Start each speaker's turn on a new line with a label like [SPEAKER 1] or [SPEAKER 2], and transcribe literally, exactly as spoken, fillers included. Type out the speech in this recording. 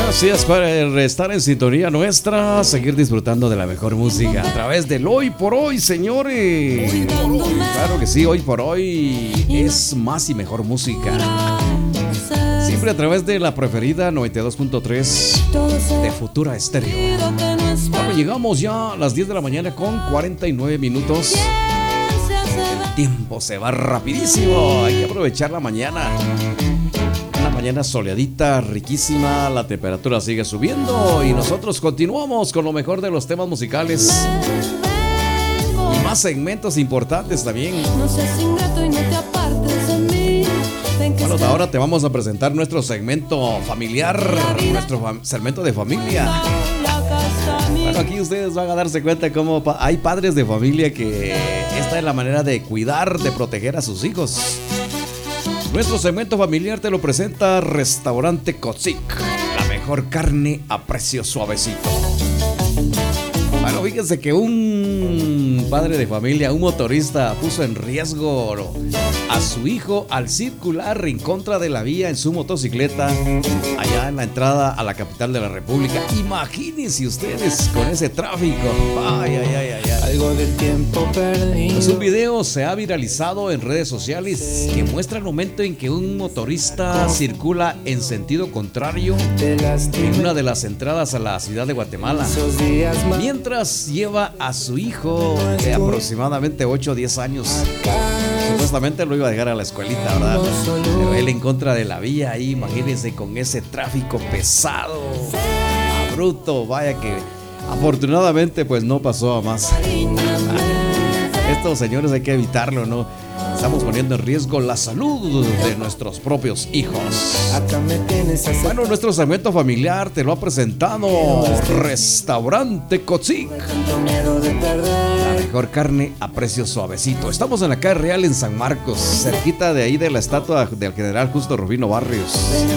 [SPEAKER 1] Gracias por estar en sintonía nuestra, seguir disfrutando de la mejor música a través del Hoy por Hoy, señores. Claro que sí, Hoy por Hoy es más y mejor música. Siempre a través de la preferida noventa y dos punto tres de Futura Estéreo. Bueno, llegamos ya a las diez de la mañana con cuarenta y nueve minutos. El tiempo se va rapidísimo, hay que aprovechar la mañana. Una mañana soleadita, riquísima, la temperatura sigue subiendo y nosotros continuamos con lo mejor de los temas musicales y más segmentos importantes también. Bueno, ahora te vamos a presentar nuestro segmento familiar, nuestro fam- segmento de familia. Bueno, aquí ustedes van a darse cuenta cómo pa- hay padres de familia que esta es la manera de cuidar, de proteger a sus hijos. Nuestro segmento familiar te lo presenta Restaurante Kotzik, la mejor carne a precio suavecito. Bueno, fíjense que un padre de familia, un motorista, puso en riesgo a su hijo al circular en contra de la vía en su motocicleta allá en la entrada a la capital de la República. Imagínense ustedes con ese tráfico. Ay, ay, ay, ay, ay.
[SPEAKER 2] Algo del tiempo perdido.
[SPEAKER 1] Pues un video se ha viralizado en redes sociales que muestra el momento en que un motorista circula en sentido contrario en una de las entradas a la ciudad de Guatemala, mientras lleva a su hijo de aproximadamente ocho o diez años. Supuestamente lo iba a dejar a la escuelita, ¿verdad? Pero él en contra de la vía ahí, imagínense con ese tráfico pesado, bruto, vaya que afortunadamente pues no pasó a más. Estos señores hay que evitarlo, ¿no? Estamos poniendo en riesgo la salud de nuestros propios hijos. Bueno, nuestro segmento familiar te lo ha presentado Restaurante Kotzik, la mejor carne a precio suavecito. Estamos en la calle Real en San Marcos, cerquita de ahí de la estatua del general Justo Rufino Barrios.